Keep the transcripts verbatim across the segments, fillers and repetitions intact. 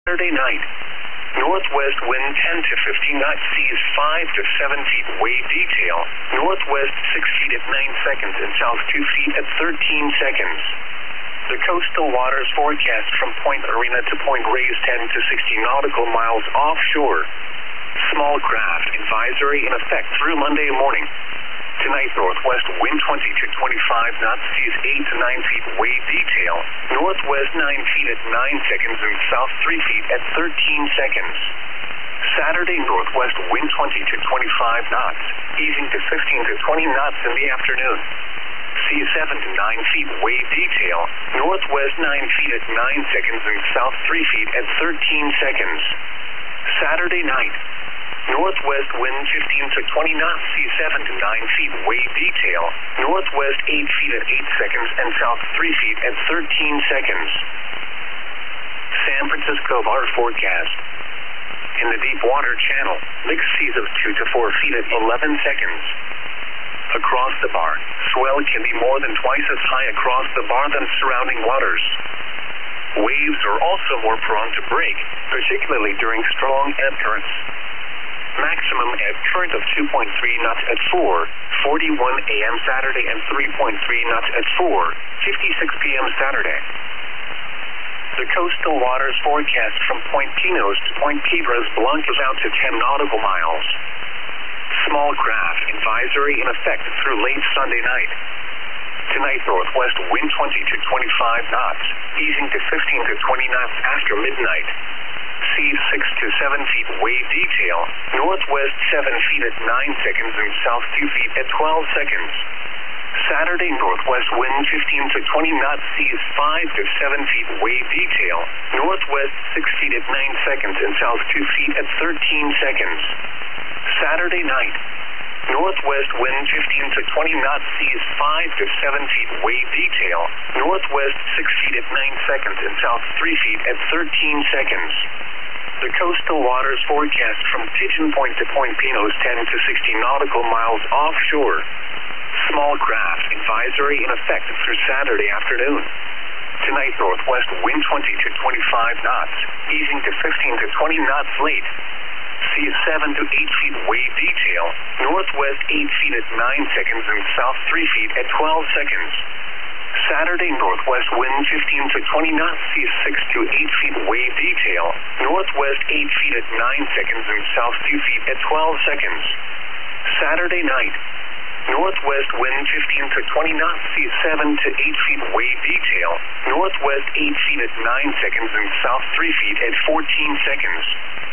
Saturday night. Northwest wind ten to fifteen knots, seas five to seven feet, wave detail. Northwest six feet at nine seconds and south two feet at thirteen seconds. The coastal waters forecast from Point Arena to Point Reyes ten to sixteen nautical miles offshore. Small craft advisory in effect through Monday morning. Tonight, northwest wind twenty to twenty-five knots, seas eight to nine feet, wave detail. Northwest nine feet at nine seconds and south three feet at thirteen seconds. Saturday, northwest wind twenty to twenty-five knots, easing to fifteen to twenty knots in the afternoon. Seas seven to nine feet, wave detail. Northwest nine feet at nine seconds and south three feet at thirteen seconds. Saturday night. Northwest wind fifteen to twenty knots, seas seven to nine feet, wave detail. Northwest eight feet at eight seconds and south three feet at thirteen seconds. San Francisco bar forecast. In the deep water channel, mixed seas of two to four feet at eleven seconds. Across the bar, swell can be more than twice as high across the bar than surrounding waters. Waves are also more prone to break, particularly during strong ebb currents. Maximum ebb current of two point three knots at four forty-one a m Saturday and three point three knots at four fifty-six p m Saturday. The coastal waters forecast from Point Pinos to Point Piedras Blancas out to ten nautical miles. Small craft advisory in effect through late Sunday night. Tonight, northwest wind twenty to twenty-five knots, easing to fifteen to twenty knots after midnight. Seas six to seven feet, wave detail. Northwest seven feet at nine seconds and south two feet at twelve seconds. Saturday, northwest wind fifteen to twenty knots, seas five to seven feet, wave detail. Northwest six feet at nine seconds and south two feet at thirteen seconds. Saturday night. Northwest wind fifteen to twenty knots, seas five to seven feet, wave detail. Northwest six feet at nine seconds and south three feet at thirteen seconds. The coastal waters forecast from Pigeon Point to Point Pinos ten to sixteen nautical miles offshore. Small craft advisory in effect through Saturday afternoon. Tonight, northwest wind twenty to twenty-five knots, easing to fifteen to twenty knots late. Seas seven to eight feet, wave detail. Northwest eight feet at nine seconds and south three feet at twelve seconds. Saturday, northwest wind fifteen to twenty knots, seas six to eight feet, wave detail. Northwest eight feet at nine seconds and south two feet at twelve seconds. Saturday night. Northwest wind fifteen to twenty knots, seas seven to eight feet, wave detail. Northwest eight feet at nine seconds and south three feet at fourteen seconds.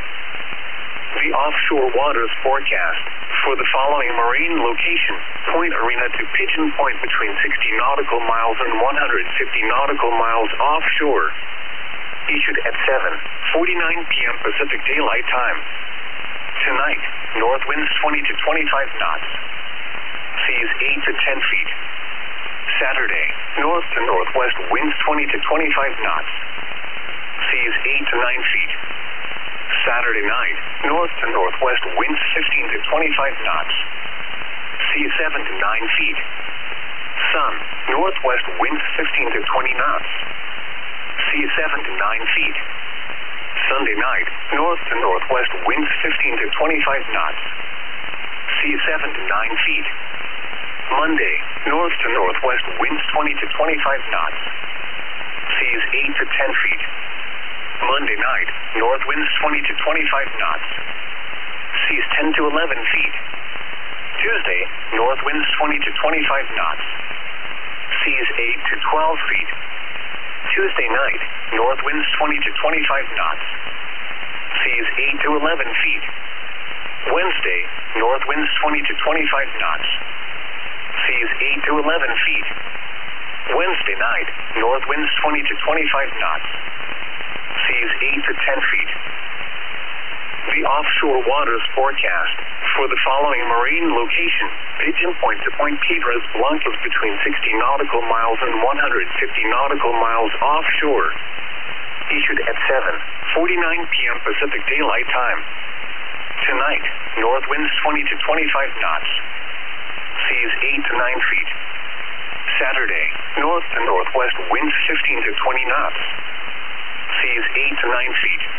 The offshore waters forecast for the following marine location: Point Arena to Pigeon Point between sixty nautical miles and one hundred fifty nautical miles offshore. Issued at seven forty-nine p m Pacific Daylight Time. Tonight, north winds twenty to twenty-five knots. Seas eight to ten feet. Saturday, north to northwest winds twenty to twenty-five knots. Seas eight to nine feet. Saturday night, north to northwest winds fifteen to twenty-five knots. Seas seven to nine feet. Sun, northwest winds fifteen to twenty knots. Seas seven to nine feet. Sunday night, north to northwest winds fifteen to twenty-five knots. Seas seven to nine feet. Monday, north to northwest winds twenty to twenty-five knots. Seas eight to ten feet. Monday night, north winds twenty to twenty-five knots. Seas ten to eleven feet. Tuesday, north winds twenty to twenty-five knots. Seas eight to twelve feet. Tuesday night, north winds twenty to twenty-five knots. Seas eight to eleven feet. Wednesday, north winds twenty to twenty-five knots. Seas eight to eleven feet. Wednesday night, north winds twenty to twenty-five knots. Seas eight to ten feet. The offshore waters forecast for the following marine location: Pigeon Point to Point Piedras Blancas between sixty nautical miles and one hundred fifty nautical miles offshore. Issued at seven forty-nine p m Pacific Daylight Time. Tonight, north winds twenty to twenty-five knots. Seas eight to nine feet. Saturday, north to northwest winds fifteen to twenty knots. Seas eight to nine feet.